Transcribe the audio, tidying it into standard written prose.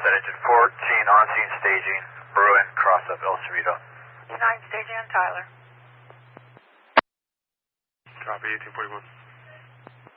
That engine 14 on scene staging, Bruin, cross up El Cerrito. 9 staging on Tyler. Copy, 1841.